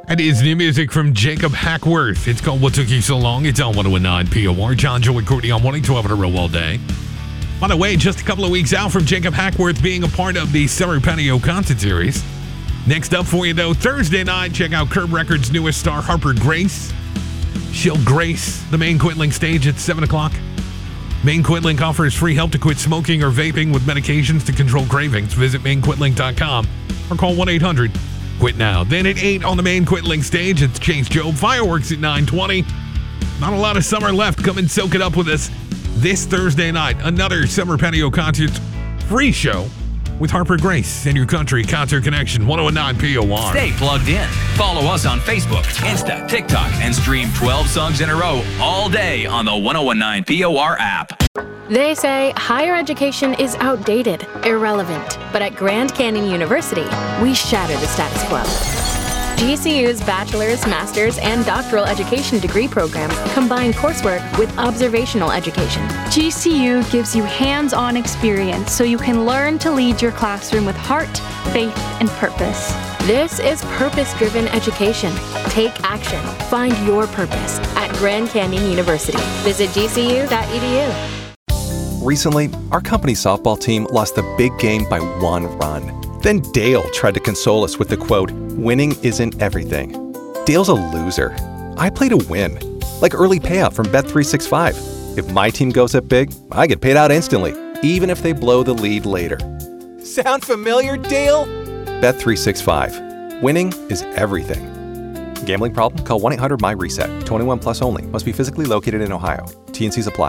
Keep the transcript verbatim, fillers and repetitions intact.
That is new music from Jacob Hackworth. It's called What Took You So Long. It's on one oh nine P O R. John, Joey, Courtney on one oh twelve on a row all day. By the way, just a couple of weeks out from Jacob Hackworth being a part of the Summer Patio concert series. Next up for you, though, Thursday night, check out Curb Records' newest star, Harper Grace. She'll grace the main Quitling stage at seven o'clock. Maine Quitling offers free help to quit smoking or vaping with medications to control cravings. Visit maine quitling dot com or call one eight hundred quit now. Then at eight on the Maine Quitling stage, it's Chase Job. Fireworks at nine twenty. Not a lot of summer left. Come and soak it up with us this Thursday night. Another Summer Patio Concert free show with Harper Grace and your country concert connection. one oh nine P O R. Stay plugged in. Follow us on Facebook, Insta, TikTok, and stream twelve songs in a row all day on the one oh nine P O R app. They say higher education is outdated, irrelevant. But at Grand Canyon University, we shatter the status quo. G C U's bachelor's, master's, and doctoral education degree programs combine coursework with observational education. G C U gives you hands-on experience so you can learn to lead your classroom with heart, faith, and purpose. This is purpose-driven education. Take action. Find your purpose at Grand Canyon University. Visit g c u dot e d u. Recently, our company's softball team lost the big game by one run. Then Dale tried to console us with the quote, "Winning isn't everything." Dale's a loser. I play to win. Like early payout from Bet three sixty-five. If my team goes up big, I get paid out instantly, even if they blow the lead later. Sound familiar, Dale? Bet three sixty-five. Winning is everything. Gambling problem? Call one eight hundred my reset. twenty-one plus only. Must be physically located in Ohio. T and C's apply.